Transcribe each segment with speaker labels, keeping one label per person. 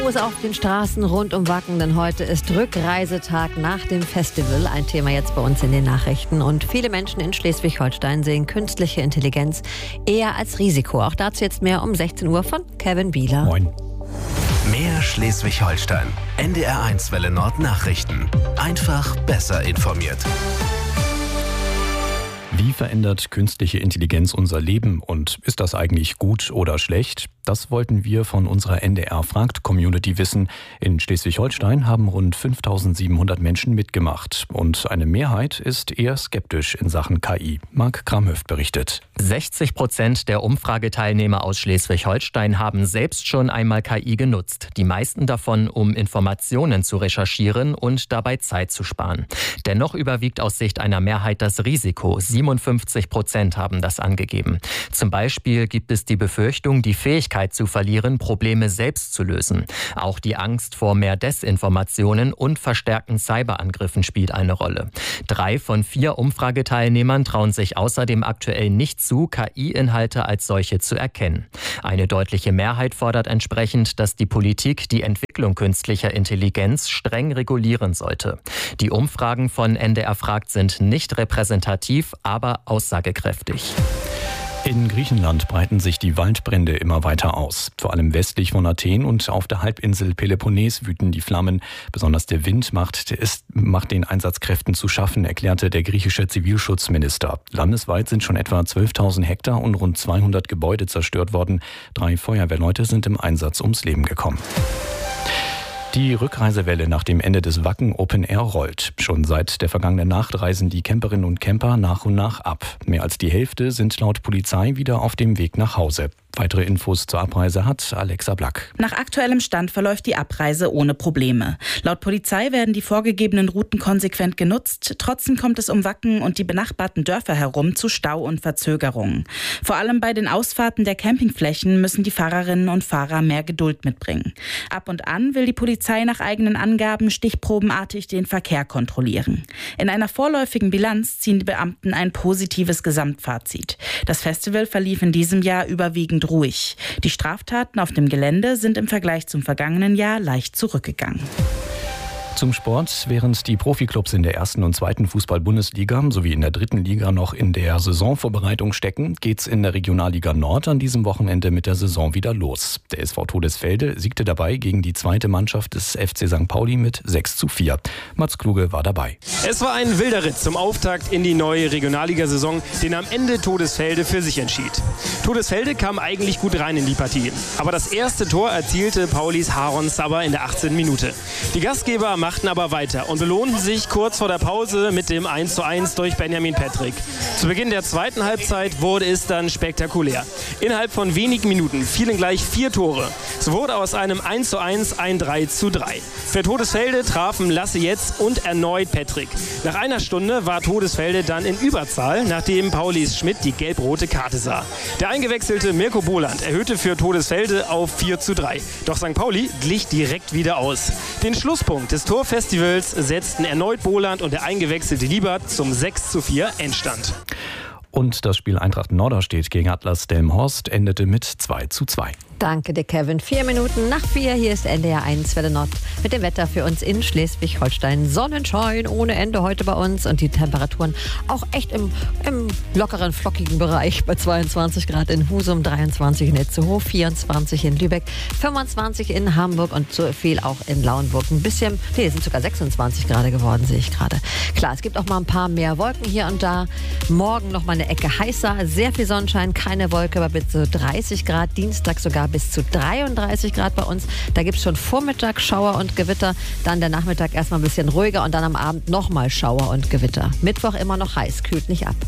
Speaker 1: Auf den Straßen rund um Wacken, denn heute ist Rückreisetag nach dem Festival. Ein Thema jetzt bei uns in den Nachrichten. Und viele Menschen in Schleswig-Holstein sehen künstliche Intelligenz eher als Risiko. Auch dazu jetzt mehr um 16 Uhr von Kevin Bieler.
Speaker 2: Moin.
Speaker 3: Mehr Schleswig-Holstein. NDR1 Welle Nord Nachrichten. Einfach besser informiert.
Speaker 2: Wie verändert künstliche Intelligenz unser Leben und ist das eigentlich gut oder schlecht? Das wollten wir von unserer NDR-Fragt-Community wissen. In Schleswig-Holstein haben rund 5.700 Menschen mitgemacht. Und eine Mehrheit ist eher skeptisch in Sachen KI. Marc Kramhöft berichtet.
Speaker 4: 60% der Umfrageteilnehmer aus Schleswig-Holstein haben selbst schon einmal KI genutzt. Die meisten davon, um Informationen zu recherchieren und dabei Zeit zu sparen. Dennoch überwiegt aus Sicht einer Mehrheit das Risiko. 57% haben das angegeben. Zum Beispiel gibt es die Befürchtung, die Fähigkeit zu verlieren, Probleme selbst zu lösen. Auch die Angst vor mehr Desinformationen und verstärkten Cyberangriffen spielt eine Rolle. 3 von 4 Umfrageteilnehmern trauen sich außerdem aktuell nicht zu, KI-Inhalte als solche zu erkennen. Eine deutliche Mehrheit fordert entsprechend, dass die Politik die Entwicklung künstlicher Intelligenz streng regulieren sollte. Die Umfragen von NDR Fragt sind nicht repräsentativ, aber aussagekräftig.
Speaker 2: In Griechenland breiten sich die Waldbrände immer weiter aus. Vor allem westlich von Athen und auf der Halbinsel Peloponnes wüten die Flammen. Besonders der Wind macht den Einsatzkräften zu schaffen, erklärte der griechische Zivilschutzminister. Landesweit sind schon etwa 12.000 Hektar und rund 200 Gebäude zerstört worden. 3 Feuerwehrleute sind im Einsatz ums Leben gekommen. Die Rückreisewelle nach dem Ende des Wacken Open Air rollt. Schon seit der vergangenen Nacht reisen die Camperinnen und Camper nach und nach ab. Mehr als die Hälfte sind laut Polizei wieder auf dem Weg nach Hause. Weitere Infos zur Abreise hat Alexa Black.
Speaker 5: Nach aktuellem Stand verläuft die Abreise ohne Probleme. Laut Polizei werden die vorgegebenen Routen konsequent genutzt. Trotzdem kommt es um Wacken und die benachbarten Dörfer herum zu Stau und Verzögerungen. Vor allem bei den Ausfahrten der Campingflächen müssen die Fahrerinnen und Fahrer mehr Geduld mitbringen. Ab und an will die Polizei nach eigenen Angaben stichprobenartig den Verkehr kontrollieren. In einer vorläufigen Bilanz ziehen die Beamten ein positives Gesamtfazit. Das Festival verlief in diesem Jahr überwiegend ruhig. Die Straftaten auf dem Gelände sind im Vergleich zum vergangenen Jahr leicht zurückgegangen.
Speaker 2: Zum Sport. Während die Profiklubs in der 1. und 2. Fußball-Bundesliga sowie in der 3. Liga noch in der Saisonvorbereitung stecken, geht's in der Regionalliga Nord an diesem Wochenende mit der Saison wieder los. Der SV Todesfelde siegte dabei gegen die 2. Mannschaft des FC St. Pauli mit 6:4. Mats Kluge war dabei.
Speaker 6: Es war ein wilder Ritt zum Auftakt in die neue Regionalliga-Saison, den am Ende Todesfelde für sich entschied. Todesfelde kam eigentlich gut rein in die Partie. Aber das erste Tor erzielte Paulis Haron Sabber in der 18. Minute. Die Gastgeber machten aber weiter und belohnten sich kurz vor der Pause mit dem 1:1 durch Benjamin Patrick. Zu Beginn der zweiten Halbzeit wurde es dann spektakulär. Innerhalb von wenigen Minuten fielen gleich 4 Tore. So wurde aus einem 1:1 ein 3:3. Für Todesfelde trafen Lasse Jetz und erneut Patrick. Nach einer Stunde war Todesfelde dann in Überzahl, nachdem Paulis Schmidt die gelb-rote Karte sah. Der eingewechselte Mirko Boland erhöhte für Todesfelde auf 4:3. Doch St. Pauli glich direkt wieder aus. Den Schlusspunkt des Torfestivals setzten erneut Boland und der eingewechselte Liebert zum 6:4 Endstand.
Speaker 2: Und das Spiel Eintracht Norderstedt gegen Atlas Delmenhorst endete mit 2:2.
Speaker 1: Danke dir, Kevin. 4 Minuten nach 4. Hier ist NDR1 Welle Nord mit dem Wetter für uns in Schleswig-Holstein. Sonnenschein ohne Ende heute bei uns und die Temperaturen auch echt im lockeren, flockigen Bereich. Bei 22 Grad in Husum, 23 in Itzehoe, 24 in Lübeck, 25 in Hamburg und so viel auch in Lauenburg. Es sind sogar 26 Grad geworden, sehe ich gerade. Klar, es gibt auch mal ein paar mehr Wolken hier und da. Morgen noch mal eine Ecke heißer, sehr viel Sonnenschein, keine Wolke, aber bis zu 30 Grad. Dienstag sogar bis zu 33 Grad bei uns. Da gibt es schon Vormittag Schauer und Gewitter, dann der Nachmittag erstmal ein bisschen ruhiger und dann am Abend nochmal Schauer und Gewitter. Mittwoch immer noch heiß, kühlt nicht ab.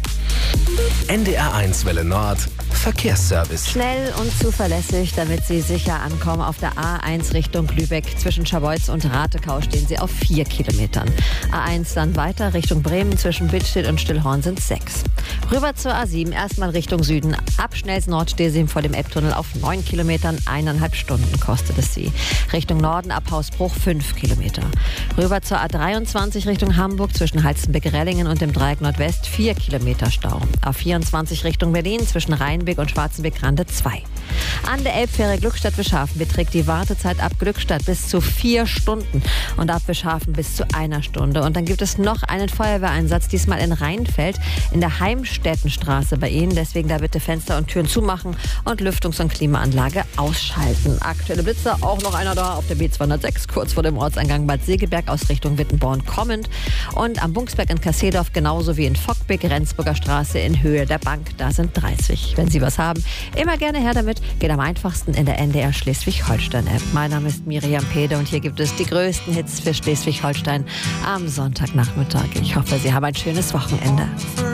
Speaker 3: NDR1 Welle Nord Verkehrsservice.
Speaker 1: Schnell und zuverlässig, damit Sie sicher ankommen. Auf der A1 Richtung Lübeck zwischen Scharbeutz und Ratekau stehen Sie auf 4 Kilometern. A1 dann weiter Richtung Bremen zwischen Bittstedt und Stillhorn sind 6. Rüber zur A7 erstmal Richtung Süden. Ab Schnells-Nord-Stesing vor dem Ebbtunnel auf 9 Kilometern. 1,5 Stunden kostet es Sie. Richtung Norden ab Hausbruch 5 Kilometer. Rüber zur A23 Richtung Hamburg zwischen Halstenbek-Rellingen und dem Dreieck Nordwest 4 Kilometer Stau. A4 A24 Richtung Berlin zwischen Rheinbeck und Schwarzenbeck-Grande 2. An der Elbfähre Glückstadt-Wischhafen beträgt die Wartezeit ab Glückstadt bis zu 4 Stunden und ab Wischhafen bis zu 1 Stunde. Und dann gibt es noch einen Feuerwehreinsatz, diesmal in Rheinfeld in der Heimstättenstraße bei Ihnen. Deswegen da bitte Fenster und Türen zumachen und Lüftungs- und Klimaanlage ausschalten. Aktuelle Blitzer, auch noch einer da auf der B206, kurz vor dem Ortseingang Bad Segeberg aus Richtung Wittenborn kommend. Und am Bunksberg in Kasseedorf genauso wie in Fockbeck, Rendsburger Straße in Höhe der Bank. Da sind 30. Wenn Sie was haben, immer gerne her damit. Geht am einfachsten in der NDR Schleswig-Holstein-App. Mein Name ist Miriam Pede und hier gibt es die größten Hits für Schleswig-Holstein am Sonntagnachmittag. Ich hoffe, Sie haben ein schönes Wochenende.